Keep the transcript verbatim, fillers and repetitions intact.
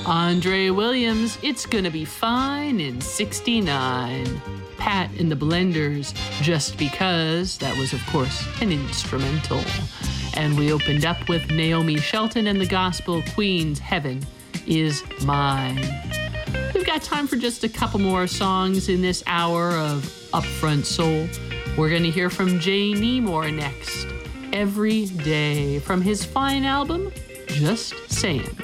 Andre Williams, It's Gonna Be Fine in sixty-nine. Pat and the Blenders, Just Because. That was, of course, an instrumental. And we opened up with Naomi Shelton and the Gospel Queens, Heaven Is Mine. We've got time for just a couple more songs in this hour of Upfront Soul. We're going to hear from Jay Nemore next. Every Day, from his fine album, Just Saying.